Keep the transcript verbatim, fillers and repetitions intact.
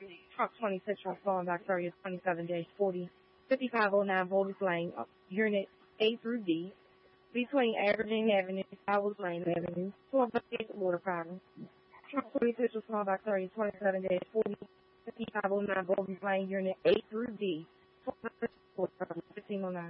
Truck twenty-six from falling back thirty twenty-seven dash forty, fifty-five oh nine Volvis Lane, uh, Unit A through D, between Aberdeen Avenue, Howells Lane Avenue, twelve thirty-eight water problem. Truck twenty-six from falling back thirty twenty-seven dash forty, fifty-five oh nine Volvis Lane, Unit A through D, twelve thirty-eight water problem, fifteen oh nine.